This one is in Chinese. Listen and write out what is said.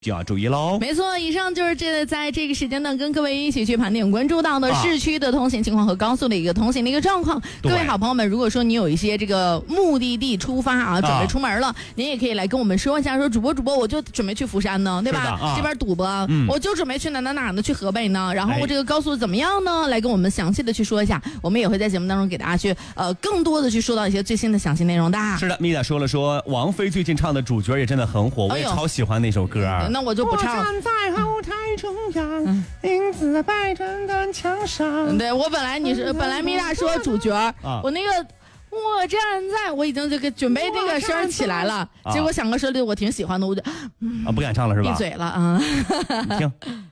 就要注意喽。 没错，以上就是在这个时间段跟各位一起去盘点关注到的市区的通行情况和高速的一个通行的一个状况。各位好朋友们，如果说你有一些这个目的地出发啊，准备出门了，您也可以来跟我们说一下，说主播我就准备去福山呢，对吧？这边堵吧，我就准备去哪呢？去河北呢？然后我这个高速怎么样呢？来跟我们详细的去说一下，我们也会在节目当中给大家去更多的去说到一些最新的详细内容的。 是的，米娅说了说王菲最近唱的《主角》也真的很火，我也超喜欢那首歌。 那我就不唱了。 我站在后台中央，影子摆正在墙上。 对，我本来米娅说主角，我那个我站在，我已经这个准备这个声起来了，结果响个声里我挺喜欢的，我就不敢唱了是吧？ 闭嘴了啊！ 你听。